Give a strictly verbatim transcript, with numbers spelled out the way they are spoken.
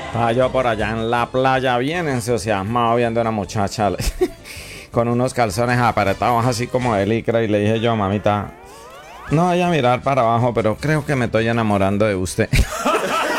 Estaba yo por allá en la playa bien entusiasmado viendo a una muchacha con unos calzones apretados así como de licra y le dije yo, mamita, no vaya a mirar para abajo, pero creo que me estoy enamorando de usted.